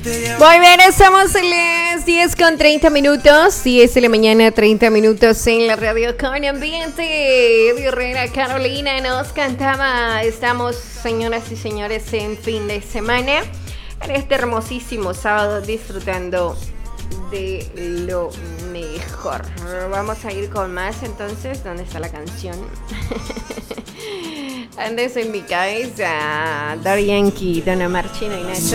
Muy bien, estamos en las 10 con 30 minutos, 10 de la mañana, 30 minutos en la radio con ambiente. Eddie Herrera, Carolina nos cantaba. Estamos, señoras y señores, en fin de semana, en este hermosísimo sábado, disfrutando de lo mejor. Vamos a ir con más entonces. ¿Dónde está la canción? Andes en mi cabeza, Daddy Yankee, Don Omar, Chino y Nacho.